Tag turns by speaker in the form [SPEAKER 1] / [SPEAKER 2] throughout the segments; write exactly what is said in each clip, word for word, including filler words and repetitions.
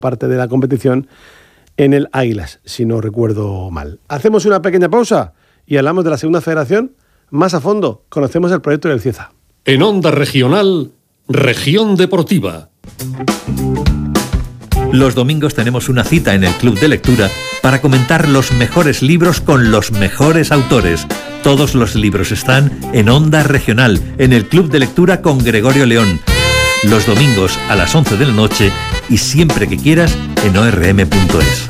[SPEAKER 1] parte de la competición en el Águilas, si no recuerdo mal. Hacemos una pequeña pausa y hablamos de la segunda federación más a fondo. Conocemos el proyecto del Cieza.
[SPEAKER 2] En Onda Regional, Región Deportiva.
[SPEAKER 3] Los domingos tenemos una cita en el Club de Lectura para comentar los mejores libros con los mejores autores. Todos los libros están en Onda Regional, en el Club de Lectura con Gregorio León. Los domingos a las once de la noche y siempre que quieras en o r m punto es.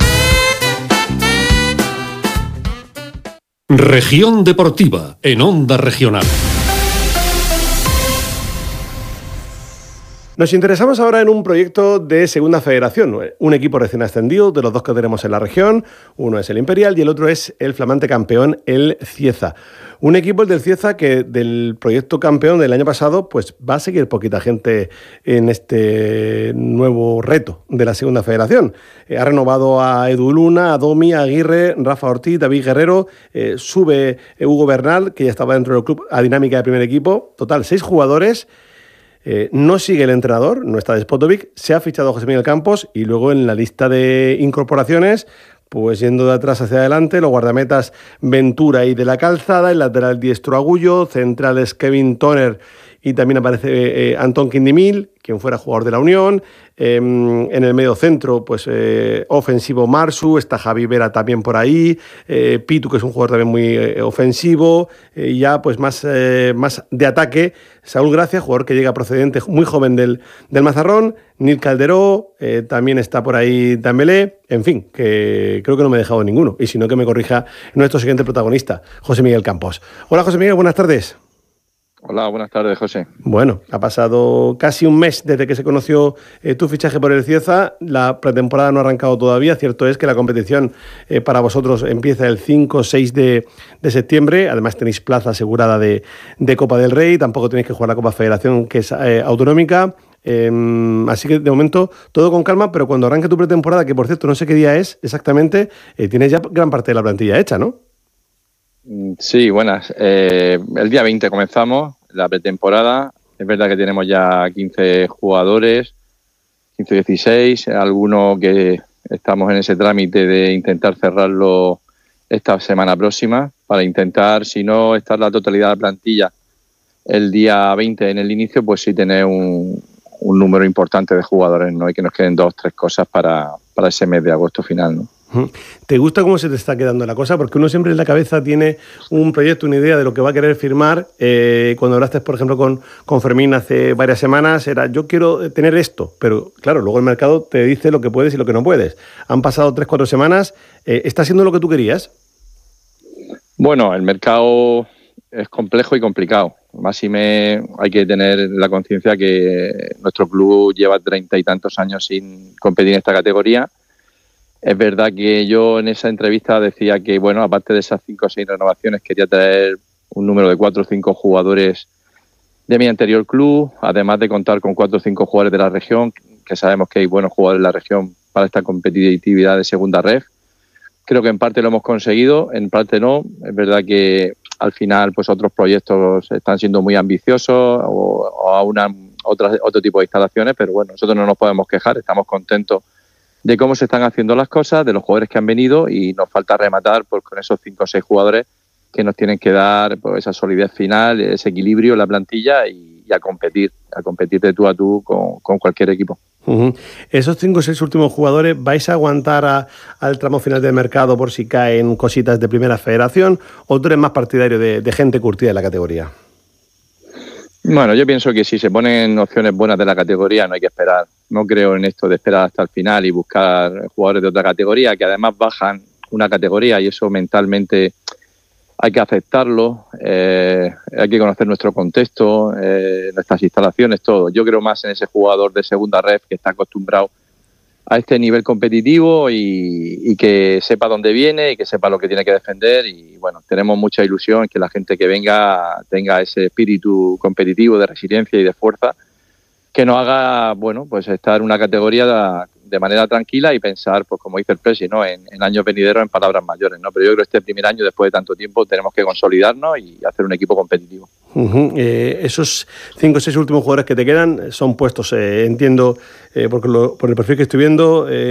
[SPEAKER 2] Región Deportiva, en Onda Regional.
[SPEAKER 1] Nos interesamos ahora en un proyecto de Segunda Federación, un equipo recién ascendido, de los dos que tenemos en la región. Uno es el Imperial y el otro es el flamante campeón, el Cieza. Un equipo, el del Cieza, que del proyecto campeón del año pasado, pues va a seguir poquita gente en este nuevo reto de la Segunda Federación. Eh, ha renovado a Edu Luna, a Domi, a Aguirre, Rafa Ortiz, David Guerrero, eh, sube Hugo Bernal, que ya estaba dentro del club, a dinámica de primer equipo. Total, seis jugadores. Eh, no sigue el entrenador, no está Despotovic, se ha fichado a José Miguel Campos y luego en la lista de incorporaciones, pues yendo de atrás hacia adelante, los guardametas Ventura y de la Calzada, el lateral diestro Agullo, centrales Kevin Toner y también aparece eh, Antón Quindimil, quien fuera jugador de la Unión. Eh, en el medio centro, pues eh, ofensivo Marsu, está Javi Vera también por ahí, eh, Pitu, que es un jugador también muy eh, ofensivo, y eh, ya pues más, eh, más de ataque, Saúl Gracia, jugador que llega procedente muy joven del, del Mazarrón, Nil Calderó, eh, también está por ahí Dambelé, en fin, que creo que no me he dejado ninguno, y si no que me corrija nuestro siguiente protagonista, José Miguel Campos. Hola José Miguel, buenas tardes.
[SPEAKER 4] Hola, buenas tardes, José.
[SPEAKER 1] Bueno, ha pasado casi un mes desde que se conoció eh, tu fichaje por el Cieza. La pretemporada no ha arrancado todavía. Cierto es que la competición eh, para vosotros empieza el cinco o seis de, de septiembre. Además tenéis plaza asegurada de, de Copa del Rey. Tampoco tenéis que jugar la Copa Federación, que es eh, autonómica. Eh, así que de momento todo con calma, pero cuando arranque tu pretemporada, que por cierto no sé qué día es exactamente, eh, tienes ya gran parte de la plantilla hecha, ¿no?
[SPEAKER 4] Sí, buenas. Eh, el día veinte comenzamos la pretemporada. Es verdad que tenemos ya quince jugadores, quince dieciséis, algunos que estamos en ese trámite de intentar cerrarlo esta semana próxima para intentar, si no estar la totalidad de la plantilla el día veinte en el inicio, pues sí tener un, un número importante de jugadores, ¿no? Y que nos queden dos, tres cosas para, para ese mes de agosto final, ¿no?
[SPEAKER 1] ¿Te gusta cómo se te está quedando la cosa? Porque uno siempre en la cabeza tiene un proyecto, una idea de lo que va a querer firmar. Eh, cuando hablaste, por ejemplo, con, con Fermín hace varias semanas, era yo quiero tener esto, pero claro, luego el mercado te dice lo que puedes y lo que no puedes. Han pasado tres, cuatro semanas. Eh, ¿Está siendo lo que tú querías?
[SPEAKER 4] Bueno, el mercado es complejo y complicado. Más y me hay que tener la conciencia que nuestro club lleva treinta y tantos años sin competir en esta categoría. Es verdad que yo en esa entrevista decía que, bueno, aparte de esas cinco o seis renovaciones, quería traer un número de cuatro o cinco jugadores de mi anterior club, además de contar con cuatro o cinco jugadores de la región, que sabemos que hay buenos jugadores en la región para esta competitividad de segunda ref. Creo que en parte lo hemos conseguido, en parte no. Es verdad que al final pues otros proyectos están siendo muy ambiciosos o, o a una, otra, otro tipo de instalaciones, pero bueno, nosotros no nos podemos quejar, estamos contentos de cómo se están haciendo las cosas, de los jugadores que han venido, y nos falta rematar pues, con esos cinco o seis jugadores que nos tienen que dar pues, esa solidez final, ese equilibrio en la plantilla y, y a competir, a competir de tú a tú con, con cualquier equipo.
[SPEAKER 1] Uh-huh. Esos cinco o seis últimos jugadores, ¿vais a aguantar a, al tramo final del mercado por si caen cositas de primera federación o tú eres más partidario de, de gente curtida en la categoría?
[SPEAKER 4] Bueno, yo pienso que si se ponen opciones buenas de la categoría no hay que esperar. No creo en esto de esperar hasta el final y buscar jugadores de otra categoría que además bajan una categoría y eso mentalmente hay que aceptarlo. Eh, hay que conocer nuestro contexto, eh, nuestras instalaciones, todo. Yo creo más en ese jugador de segunda ref que está acostumbrado a este nivel competitivo y, y que sepa dónde viene y que sepa lo que tiene que defender y bueno, tenemos mucha ilusión en que la gente que venga tenga ese espíritu competitivo de resiliencia y de fuerza que nos haga, bueno, pues estar en una categoría de manera tranquila y pensar, pues como dice el Presi, ¿no? En, en años venideros, en palabras mayores, ¿no? Pero yo creo que este primer año, después de tanto tiempo, tenemos que consolidarnos y hacer un equipo competitivo.
[SPEAKER 1] Uh-huh. Eh, esos cinco o seis últimos jugadores que te quedan son puestos, eh, entiendo, eh, porque lo, por el perfil que estoy viendo, eh,